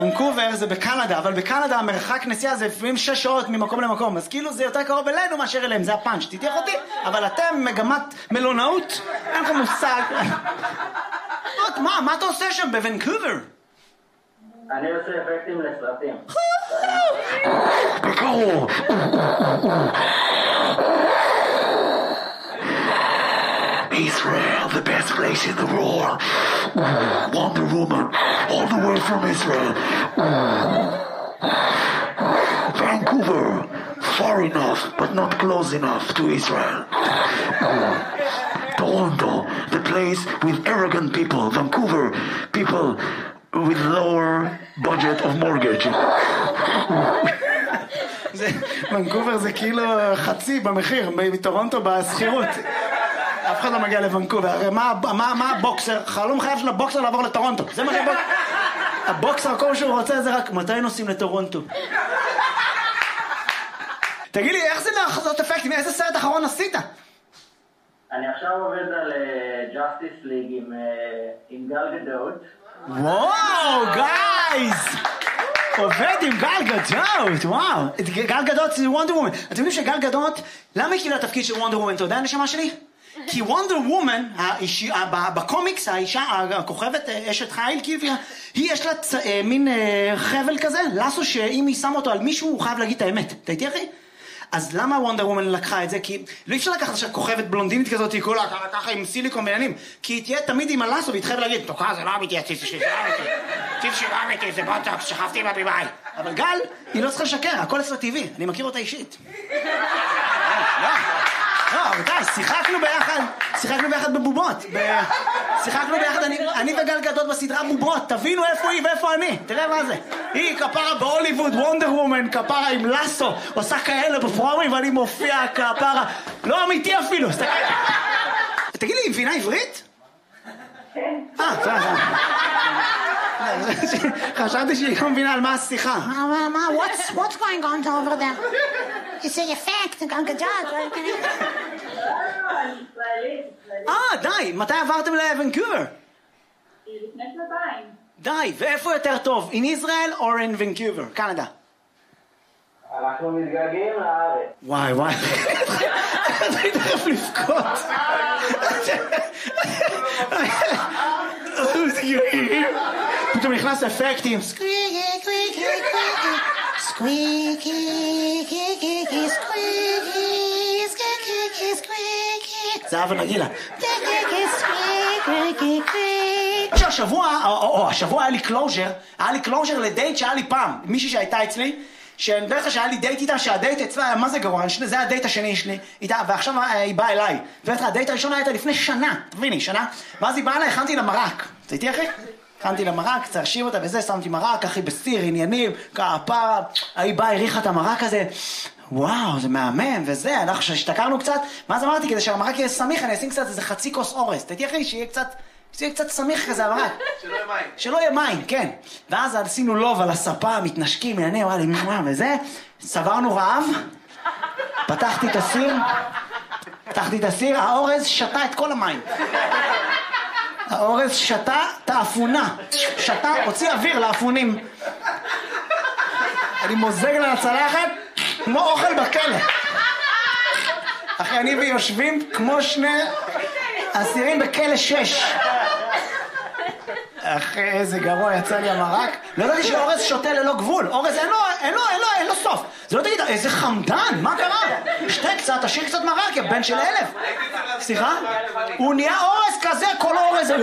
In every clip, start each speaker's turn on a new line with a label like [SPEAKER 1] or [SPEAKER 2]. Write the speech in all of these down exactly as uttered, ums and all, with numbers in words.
[SPEAKER 1] ונקובר זה בקנדה, אבל בקנדה המרחק נסיעה זה לפעמים שש שעות ממקום למקום, אז כאילו זה יותר קרוב אלינו מאשר אליהם, זה הפאנץ', תתייח אותי, אבל אתם מגמת מלונאות, אין לך מושג. מה, מה אתה עושה שם בוונקובר?
[SPEAKER 2] אני עושה אפקטים לסרטים.
[SPEAKER 3] בקרוב. Israel, the best place in the world. Wonder Woman, all the way from Israel. Vancouver, far enough, but not close enough to Israel. Toronto, the place with arrogant people. Vancouver, people with lower budget of mortgage.
[SPEAKER 1] ונקובר זה כאילו חצי במחיר, מטורונטו בסחירות. אף אחד לא מגיע לוונקובר, הרי מה, מה, מה הבוקסר? חלום חייב של הבוקסר לעבור לטורונטו, זה מה שבוקסר... הבוקסר, כל שהוא רוצה זה רק, מתי נוסעים לטורונטו? תגיד לי, איך זה לעשות אפקטים? איזה סרט אחרון עשית?
[SPEAKER 2] אני עכשיו עובד על Justice League עם, עם גל גדות.
[SPEAKER 1] וואו, גייז! עובד עם גל גדות, וואו. גל גדות זה וונדר וומן. אתם יודעים שגל גדות, למה היא קיבלה התפקיד של וונדר וומן? אתה יודע הנשמה שלי? כי וונדר וומן, בקומיקס, האישה, הכוכבת, אשת חיל, כאילו, היא יש לה מין חבל כזה, לסו שאם היא שמה אותו על מישהו, הוא חייב להגיד את האמת. אתה איתי אחי? אז למה וונדר וומן לקחה את זה? כי לא אפשר לקחת עכשיו כוכבת בלונדינית כזאת, היא כולה ככה עם סיליקון ועניינים, כי היא תהיה תמיד עם הלסו, והיא תחייב להגיד, תוקה, זה לא אמיתי, הציף שלי, זה לא אמיתי, הציף שלי לא אמיתי, זה בוטוקס, שכבתי בביביי. אבל גל, היא לא צריכה לשקר, הכל אצלה טבעי, אני מכיר אותה אישית. לא, רבותיי, שיחקנו ביחד, שיחקנו ביחד בבובות, שיחקנו ביחד, אני וגל גדות בסדרה בובות, תבינו איפה היא ואיפה אני, תראה מה זה. היא כפרה בהוליווד, וונדר וומן, כפרה עם לסו, עושה כאלה בפרומים ואני מופיע כפרה, לא אמיתי אפילו. תגיד לי, היא מבינה עברית?
[SPEAKER 2] כן.
[SPEAKER 1] אה, תראה, חשבתי שהיא לא מבינה על מה השיחה.
[SPEAKER 4] מה, what's going on over there? It's an effect, גם גדות.
[SPEAKER 1] אה, די, מתי עברתם לוונקובר?
[SPEAKER 2] לפני שנתיים.
[SPEAKER 1] די, ואיפה יותר טוב? In Israel or in Vancouver? קנדה.
[SPEAKER 2] אנחנו מתגעגעים לארץ.
[SPEAKER 1] וואי וואי. אני תכף לבכות. פתאום נכנס אפקטים.
[SPEAKER 4] סקוויקי, קוויקי, קוויקי, סקוויקי, סקוויקי, סקוויקי, סקוויקי.
[SPEAKER 1] זה אבא נגילה.
[SPEAKER 4] סקוויקי, סקוויקי, קוויקי.
[SPEAKER 1] השבוע, או השבוע היה לי קלוז'ר, היה לי קלוז'ר לדייט שהיה לי פעם, מישהי שהייתה אצלי, שאני בדרך כלל שהיה לי דייט איתה, שהדייט אצלה היה מה זה גרוע, זה היה הדייט השני שלי איתה, ועכשיו היא באה אליי. ובטח, הדייט הראשון היה איתה לפני שנה, תביני, שנה, ואז היא באה אליי, הכנתי לה מרק. אתה איתי אחי? הכנתי לה מרק, צרשים אותה וזה, שמתי מרק, אחי בסיר, עניינים, כפרה, היא באה, הריחה את המרק הזה, וואו, זה מהמם, וזה, אנחנו שהשתכרנו קצת, ואז אמרתי, כדי שהמרק יהיה סמיך, אני אשים קצת איזה חצי כוס אורז, אתה איתי אחי, שיהיה קצת... שיהיה קצת סמיך כזה המרק.
[SPEAKER 5] שלא יהיה מים.
[SPEAKER 1] שלא יהיה מים, כן. ואז עשינו לוב על הספה, מתנשקים, מעניין, וואלי, מואם, וזה. סברנו רעב, פתחתי את הסיר, פתחתי את הסיר, האורז שתה את כל המים. האורז שתה את האפונה. שתה, הוציא אוויר לאפונים. אני מוזג לה לצלחת, כמו אוכל בכלא. אחי, אני ויושבים כמו שני... אסירים בכלא שש. אחי, איזה גרוע יצא לי המרק. לא ידעתי שאורז שותה ללא גבול. אורז אין לו, אין לו, אין לו, אין לו סוף. זה לא תגיד, איזה חמדן, מה קרה? שתה קצת, תשאיר קצת מרק, יא בן של אלף. סליחה? הוא נהיה אורז כזה, כל אורז.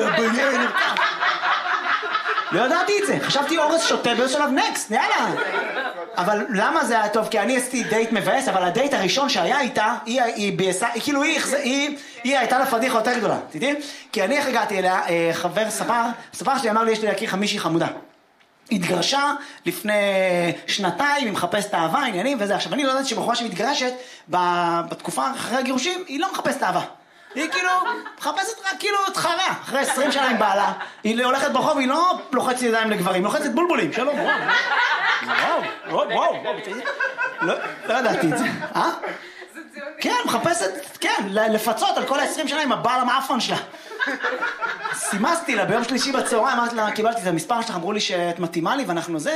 [SPEAKER 1] לא ידעתי את זה. חשבתי אורז שותה ויש עליו נקסט, יאללה. אבל למה זה היה טוב? כי אני עשיתי דייט מבאס, אבל הדייט הראשון שהיה איתה, היא, היא בעשה, כאילו היא, היא, היא הייתה לה פדיחה יותר גדולה, תדעי? כי אני איך הגעתי אליה, חבר ספר, ספר שלי אמר לי, יש לי להכיר חמישי חמודה. התגרשה לפני שנתיים, היא מחפשת אהבה, עניינים וזה. עכשיו, אני לא יודעת שבחורה שמתגרשת, בתקופה אחרי הגירושים, היא לא מחפשת אהבה. היא כאילו מחפשת רק כאילו תחרה, אחרי עשרים שנה עם בעלה. היא הולכת ברחוב, היא לא לוחצת ידיים לגברים, היא לוחצת בולבולים. שלום, וואו, וואו, וואו, וואו, לא ידעתי את זה. אה?
[SPEAKER 6] זה ציון
[SPEAKER 1] כן, מחפשת, כן, לפצות על כל ה-עשרים שנה עם הבעל המאפון שלה. סימסתי לה ביום שלישי בצהריים, אמרתי לה, קיבלתי את המספר שלך, אמרו לי שאת מתאימה לי ואנחנו זה,